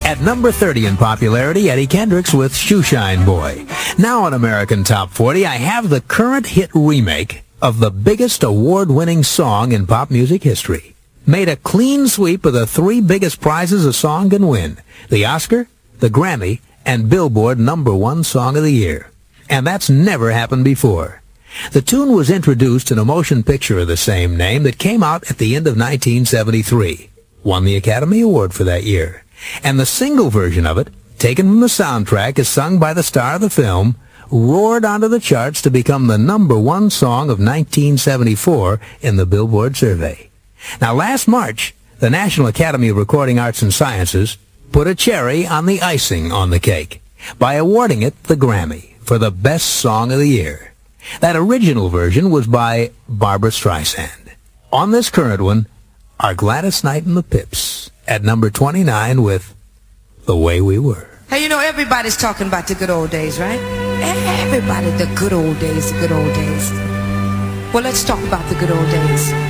At number 30 in popularity, Eddie Kendricks with Shoeshine Boy. Now on American Top 40, I have the current hit remake of the biggest award-winning song in pop music history. Made a clean sweep of the three biggest prizes a song can win: the Oscar, the Grammy, and Billboard #1 Song of the Year. And that's never happened before. The tune was introduced in a motion picture of the same name that came out at the end of 1973. Won the Academy Award for that year. And the single version of it, taken from the soundtrack as sung by the star of the film, roared onto the charts to become the #1 song of 1974 in the Billboard survey. Now, last March, the National Academy of Recording Arts and Sciences put a cherry on the icing on the cake by awarding it the Grammy for the best song of the year. That original version was by Barbra Streisand. On this current one are Gladys Knight and the Pips at number 29 with The Way We Were. Hey, you know, everybody's talking about the good old days, right? Everybody, the good old days, the good old days. Well, let's talk about the good old days.